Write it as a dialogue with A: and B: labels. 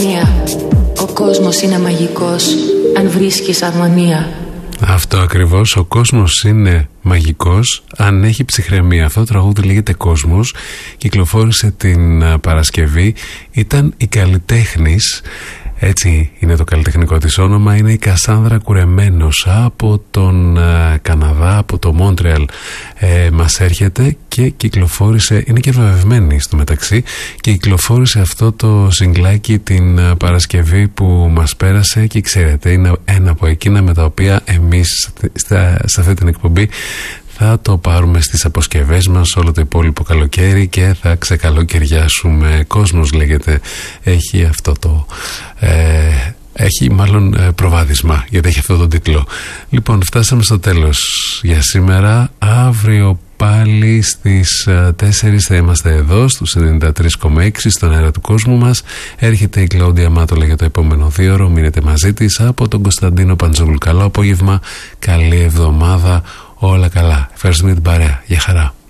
A: ψυχραιμία. Ο κόσμος είναι μαγικός αν βρίσκεις αρμονία.
B: Αυτό ακριβώς, ο κόσμος είναι μαγικός αν έχει ψυχραιμία. Αυτό το τραγούδι λέγεται Κόσμος, κυκλοφόρησε την Παρασκευή. Ήταν η Καλλιτέχνης, έτσι είναι το καλλιτεχνικό της όνομα. Είναι η Κασάνδρα Κουρεμένος από τον Καναδά, από το Μόντρεαλ μας έρχεται και κυκλοφόρησε, είναι και βραβευμένη στο μεταξύ, και κυκλοφόρησε αυτό το σιγκλάκι την Παρασκευή που μας πέρασε. Και ξέρετε, είναι ένα από εκείνα με τα οποία εμείς σε αυτή την εκπομπή θα το πάρουμε στις αποσκευές μας όλο το υπόλοιπο καλοκαίρι και θα ξεκαλοκαιριάσουμε. Κόσμος λέγεται, έχει αυτό το έχει μάλλον προβάδισμα, γιατί έχει αυτό τον τίτλο. Λοιπόν, φτάσαμε στο τέλος για σήμερα. Αύριο πάλι στις 4 θα είμαστε εδώ στους 93,6 στον αέρα του κόσμου μας. Έρχεται η Κλαούντια Μάτολα για το επόμενο 2ωρο. Μείνετε μαζί της. Από τον Κωνσταντίνο Παντζόγλου, καλό απόγευμα, καλή εβδομάδα, όλα καλά. Ευχαριστούμε την παρέα. Γεια χαρά.